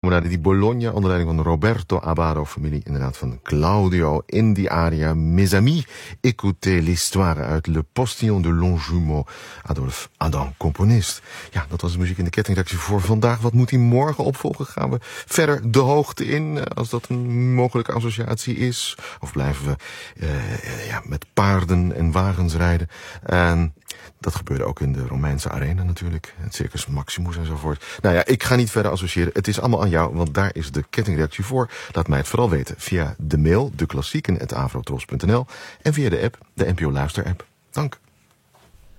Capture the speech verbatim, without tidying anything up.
Promenade di Bologna onder leiding van Roberto Abbado, familie inderdaad van Claudio, in die aria Mes amis, écoutez l'histoire uit Le Postillon de Longjumeau, Adolphe Adam, componist. Ja, dat was de muziek in de kettingreactie voor vandaag. Wat moet hij morgen opvolgen? Gaan we verder de hoogte in, als dat een mogelijke associatie is? Of blijven we uh, ja, met paarden en wagens rijden? En dat gebeurde ook in de Romeinse arena natuurlijk. Het Circus Maximus enzovoort. Nou ja, ik ga niet verder associëren. Het is allemaal aan jou, want daar is de kettingreactie voor. Laat mij het vooral weten via de mail, de klassieken at avrotros punt n l en via de app, de N P O Luister app. Dank.